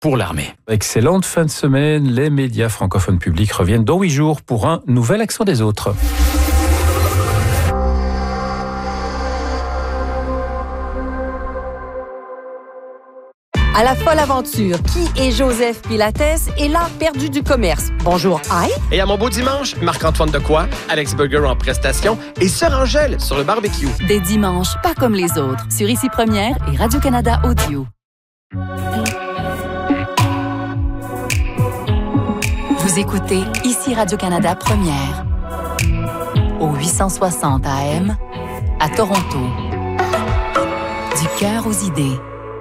pour l'armée. Excellente fin de semaine, les médias francophones publics reviennent dans 8 jours pour un nouvel accent des autres. À la folle aventure, qui est Joseph Pilates et l'art perdu du commerce? Bonjour, aïe! Et à mon beau dimanche, Marc-Antoine Decoy, Alex Burger en prestation et Sœur Angèle sur le barbecue. Des dimanches pas comme les autres, sur Ici Première et Radio-Canada Audio. Vous écoutez Ici Radio-Canada Première, au 860 AM, à Toronto. Du cœur aux idées.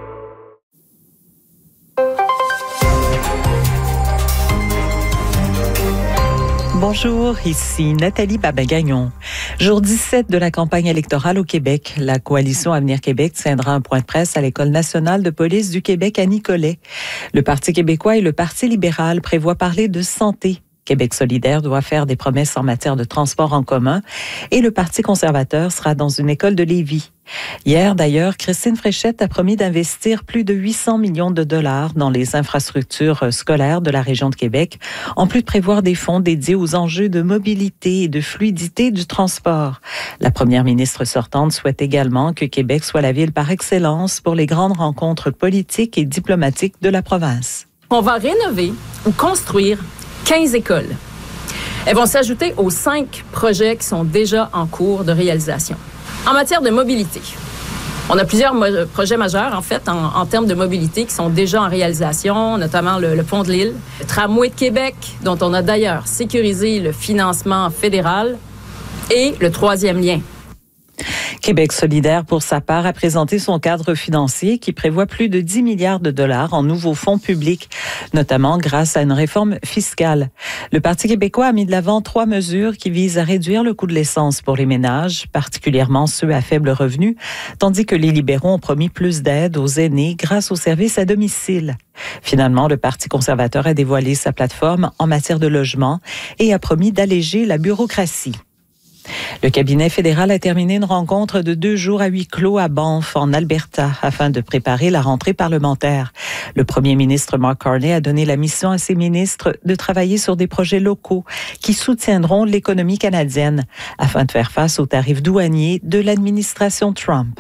Bonjour, ici Nathalie Babin-Gagnon. Jour 17 de la campagne électorale au Québec, la coalition Avenir Québec tiendra un point de presse à l'École nationale de police du Québec à Nicolet. Le Parti québécois et le Parti libéral prévoient parler de santé. Québec solidaire doit faire des promesses en matière de transport en commun et le Parti conservateur sera dans une école de Lévis. Hier, d'ailleurs, Christine Fréchette a promis d'investir plus de 800 millions de dollars dans les infrastructures scolaires de la région de Québec, en plus de prévoir des fonds dédiés aux enjeux de mobilité et de fluidité du transport. La première ministre sortante souhaite également que Québec soit la ville par excellence pour les grandes rencontres politiques et diplomatiques de la province. On va rénover ou construire 15 écoles. Elles vont s'ajouter aux 5 projets qui sont déjà en cours de réalisation. En matière de mobilité, on a plusieurs projets majeurs, en fait, en termes de mobilité qui sont déjà en réalisation, notamment le pont de l'Île, le tramway de Québec, dont on a d'ailleurs sécurisé le financement fédéral, et le 3e lien. Québec solidaire, pour sa part, a présenté son cadre financier qui prévoit plus de 10 milliards de dollars en nouveaux fonds publics, notamment grâce à une réforme fiscale. Le Parti québécois a mis de l'avant 3 mesures qui visent à réduire le coût de l'essence pour les ménages, particulièrement ceux à faible revenu, tandis que les libéraux ont promis plus d'aide aux aînés grâce aux services à domicile. Finalement, le Parti conservateur a dévoilé sa plateforme en matière de logement et a promis d'alléger la bureaucratie. Le cabinet fédéral a terminé une rencontre de 2 jours à huis clos à Banff, en Alberta, afin de préparer la rentrée parlementaire. Le premier ministre Mark Carney a donné la mission à ses ministres de travailler sur des projets locaux qui soutiendront l'économie canadienne, afin de faire face aux tarifs douaniers de l'administration Trump.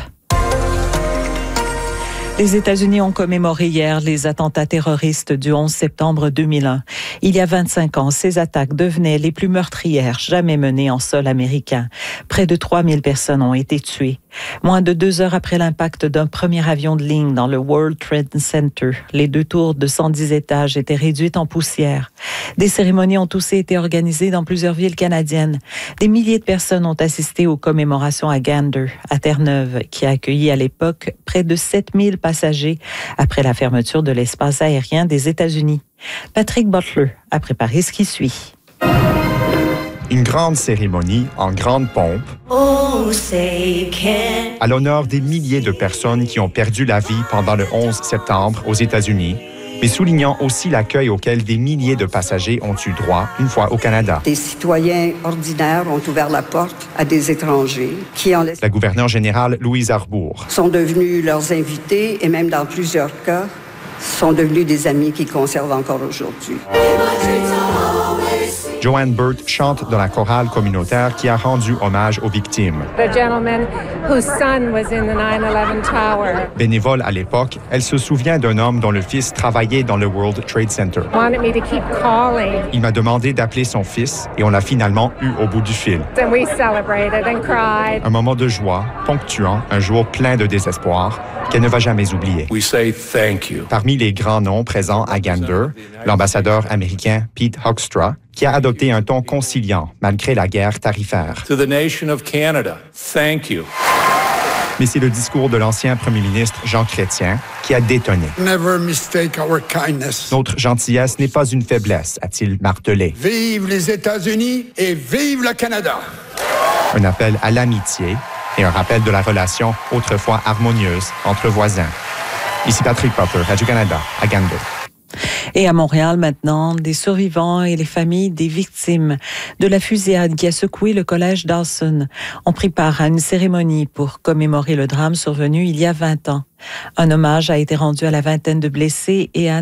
Les États-Unis ont commémoré hier les attentats terroristes du 11 septembre 2001. Il y a 25 ans, ces attaques devenaient les plus meurtrières jamais menées en sol américain. Près de 3000 personnes ont été tuées. Moins de 2 heures après l'impact d'un premier avion de ligne dans le World Trade Center, les 2 tours de 110 étages étaient réduites en poussière. Des cérémonies ont aussi été organisées dans plusieurs villes canadiennes. Des milliers de personnes ont assisté aux commémorations à Gander, à Terre-Neuve, qui a accueilli à l'époque près de 7000 passagers après la fermeture de l'espace aérien des États-Unis. Patrick Butler a préparé ce qui suit. Une grande cérémonie en grande pompe à l'honneur des milliers de personnes qui ont perdu la vie pendant le 11 septembre aux États-Unis, mais soulignant aussi l'accueil auquel des milliers de passagers ont eu droit une fois au Canada. Des citoyens ordinaires ont ouvert la porte à des étrangers qui, en La gouverneure générale Louise Arbour sont devenus leurs invités et même dans plusieurs cas, sont devenus des amis qu'ils conservent encore aujourd'hui. Joanne Burt chante dans la chorale communautaire qui a rendu hommage aux victimes. Bénévole à l'époque, elle se souvient d'un homme dont le fils travaillait dans le World Trade Center. Il m'a demandé d'appeler son fils et on l'a finalement eu au bout du fil. Un moment de joie, ponctuant un jour plein de désespoir qu'elle ne va jamais oublier. Parmi les grands noms présents à Gander, l'ambassadeur américain Pete Hoekstra, qui a adopté un ton conciliant malgré la guerre tarifaire. Mais c'est le discours de l'ancien premier ministre Jean Chrétien qui a détonné. Notre gentillesse n'est pas une faiblesse, a-t-il martelé. Vive les États-Unis et vive le Canada! Un appel à l'amitié et un rappel de la relation autrefois harmonieuse entre voisins. Ici Patrick Butler, Radio-Canada, à Gander. Et à Montréal maintenant, des survivants et les familles des victimes de la fusillade qui a secoué le collège Dawson ont pris part à une cérémonie pour commémorer le drame survenu il y a 20 ans. Un hommage a été rendu à la vingtaine de blessés et à